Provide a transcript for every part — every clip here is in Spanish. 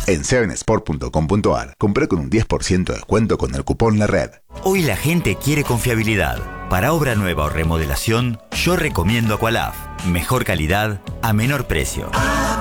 En 7sport.com.ar, compré con un 10% de descuento con el cupón La Red. Hoy la gente quiere confiabilidad. Para obra nueva o remodelación, yo recomiendo Aqualaf. Mejor calidad a menor precio.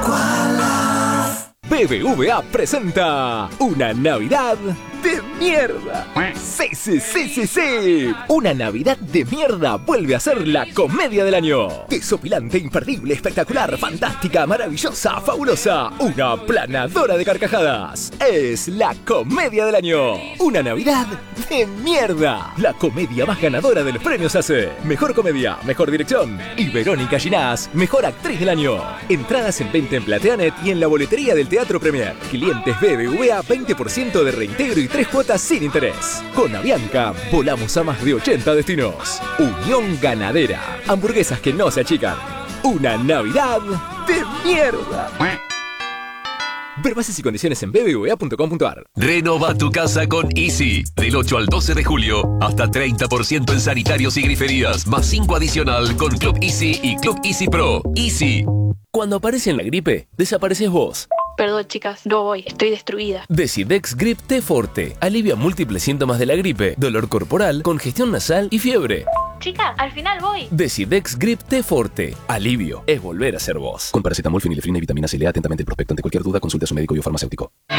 BBVA presenta una Navidad de mierda. Sí, sí, sí, sí, sí. Una Navidad de mierda vuelve a ser la comedia del año. Desopilante, imperdible, espectacular, fantástica, maravillosa, fabulosa. Una planadora de carcajadas. Es la comedia del año. Una Navidad de mierda. La comedia más ganadora de los premios ACE. Mejor comedia, mejor dirección. Y Verónica Ginás, mejor actriz del año. Entradas en venta en Plateanet y en la boletería del Teatro Premier. Clientes BBVA, 20% de reintegro y 3 cuotas sin interés. Con Avianca, volamos a más de 80 destinos. Unión Ganadera. Hamburguesas que no se achican. Una Navidad de mierda. Ver bases y condiciones en bbva.com.ar. Renova tu casa con Easy. Del 8 al 12 de julio, hasta 30% en sanitarios y griferías, más 5 adicional con Club Easy y Club Easy Pro. Easy. Cuando aparece en la gripe, desapareces vos. Perdón, chicas, no voy, estoy destruida. Decidex Grip T Forte alivia múltiples síntomas de la gripe, dolor corporal, congestión nasal y fiebre. Chicas, al final voy. Decidex Grip T Forte. Alivio es volver a ser vos. Con paracetamol, fenilefrina y vitamina C. Lea atentamente el prospecto. Ante cualquier duda, consulte a su médico y o farmacéutico.